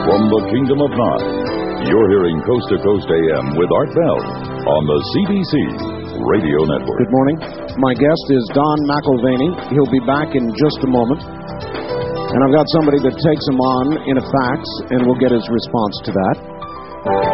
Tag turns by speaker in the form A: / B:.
A: From the Kingdom of Nod, you're hearing Coast to Coast AM with Art Bell on the CBC Radio Network.
B: Good morning. My guest is Don McIlvaney. He'll be back in just a moment. And I've got somebody that takes him on in a fax, and we'll get his response to that.